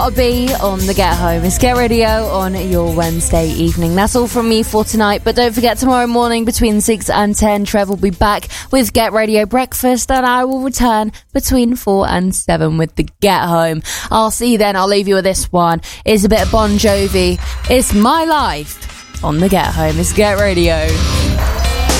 Be on the Get Home. It's Get Radio on your Wednesday evening. That's all from me for tonight, but don't forget tomorrow morning between 6 and 10 Trev will be back with Get Radio Breakfast, and I will return between 4 and 7 with the Get Home. I'll see you then. I'll leave you with this one. It's a bit of Bon Jovi. It's My Life on the Get Home. It's Get Radio.